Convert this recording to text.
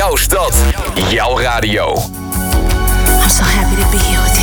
Jouw stad, jouw radio. I'm so happy to be here with you.